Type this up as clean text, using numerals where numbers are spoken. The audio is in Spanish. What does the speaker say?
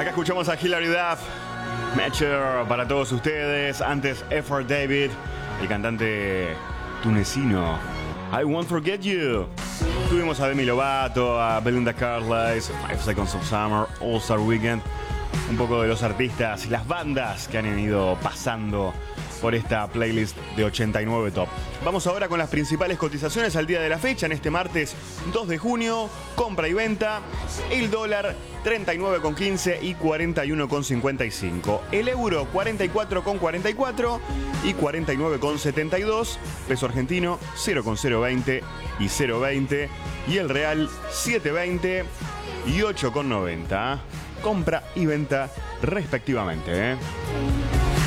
Acá escuchamos a Hilary Duff, Matcher para todos ustedes. Antes Effort David, el cantante tunecino. I Won't Forget You. Tuvimos a Demi Lovato, a Belinda Carlisle, 5 Seconds of Summer, All Star Weekend. Un poco de los artistas y las bandas que han ido pasando por esta playlist de 89 Top. Vamos ahora con las principales cotizaciones al día de la fecha, en este martes 2 de junio, compra y venta. El dólar 39,15 y 41,55. El euro 44,44 y 49,72. Peso argentino 0,020 y 0,20. Y el real 7,20 y 8,90. Compra y venta respectivamente.